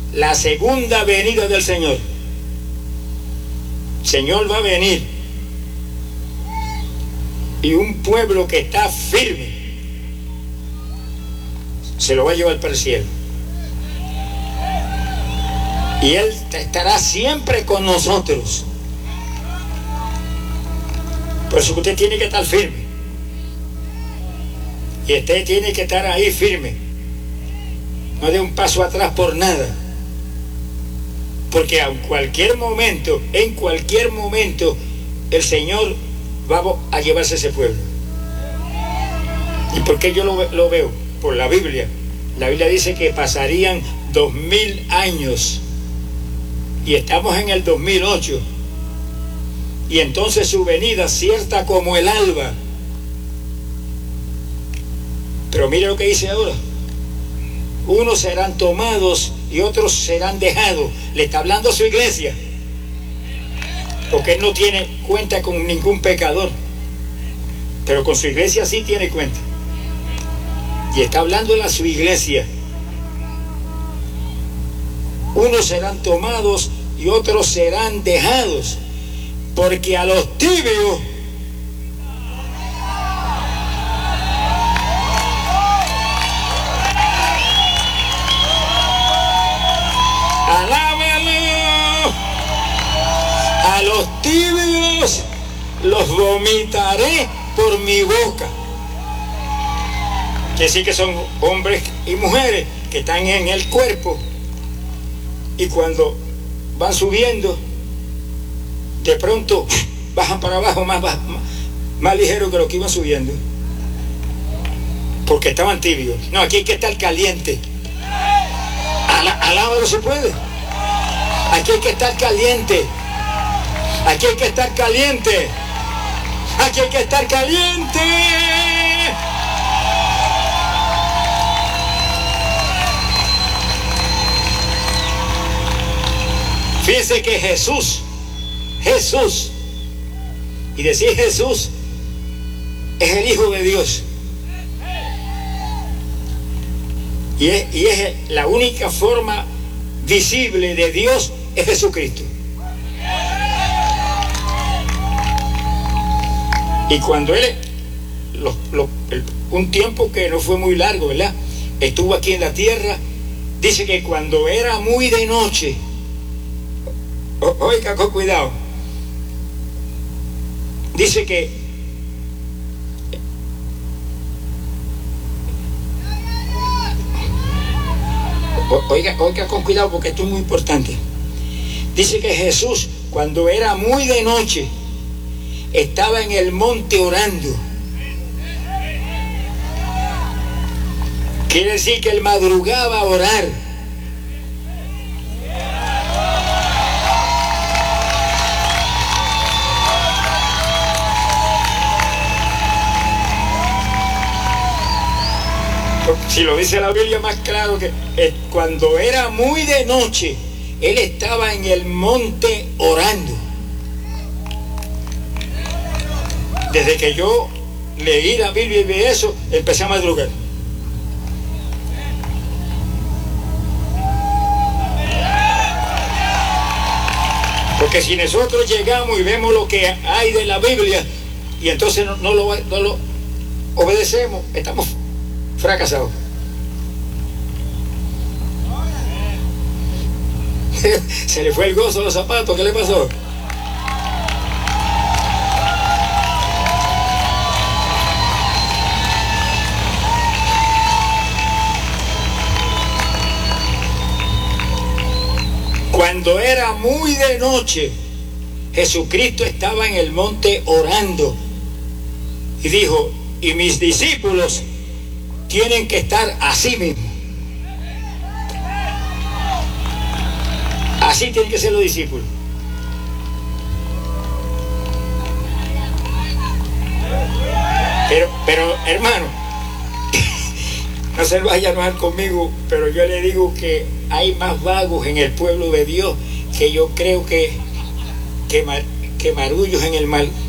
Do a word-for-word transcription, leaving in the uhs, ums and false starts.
la segunda venida del Señor. El Señor va a venir y un pueblo que está firme se lo va a llevar para el cielo. Y Él estará siempre con nosotros. Por eso que usted tiene que estar firme. Y usted tiene que estar ahí firme. No dé un paso atrás por nada. Porque en cualquier momento, en cualquier momento, el Señor va a llevarse a ese pueblo. ¿Y por qué yo lo, lo veo? Por la Biblia. La Biblia dice que pasarían dos mil años. Y estamos en el dos mil ocho. Y entonces su venida cierta como el alba. Pero mire lo que dice ahora. Unos serán tomados y otros serán dejados. Le está hablando a su iglesia. Porque Él no tiene cuenta con ningún pecador. Pero con su iglesia sí tiene cuenta. Y está hablando a su iglesia. Unos serán tomados y otros serán dejados. Porque a los tibios alábalo, a los tibios los vomitaré por mi boca. Quiere decir que son hombres y mujeres que están en el cuerpo, y cuando van subiendo, de pronto bajan para abajo más, más, más ligero que lo que iban subiendo, porque estaban tibios. No, aquí hay que estar caliente. Alábalo se puede. Aquí hay que estar caliente. Aquí hay que estar caliente. Aquí hay que estar caliente. Fíjense que Jesús, Jesús, y decir Jesús es el Hijo de Dios. Y es, y es la única forma visible de Dios es Jesucristo. Y cuando Él, lo, lo, el, un tiempo que no fue muy largo, ¿verdad?, estuvo aquí en la tierra, dice que cuando era muy de noche, o, oiga con cuidado, dice que Oiga, oiga con cuidado porque esto es muy importante. Dice que Jesús, cuando era muy de noche, estaba en el monte orando. Quiere decir que él madrugaba a orar. Si lo dice la Biblia más claro, que eh, cuando era muy de noche, él estaba en el monte orando. Desde que yo leí la Biblia y vi eso, empecé a madrugar. Porque si nosotros llegamos y vemos lo que hay de la Biblia y entonces no, no, lo, no lo obedecemos, estamos fracasado. Se le fue el gozo a los zapatos. ¿Qué le pasó? Cuando era muy de noche, Jesucristo estaba en el monte orando y dijo: y mis discípulos tienen que estar así mismo. Así tienen que ser los discípulos. Pero, pero hermano, no se vaya a enojar conmigo, pero yo le digo que hay más vagos en el pueblo de Dios que yo creo que, que, mar, que marullos en el mar.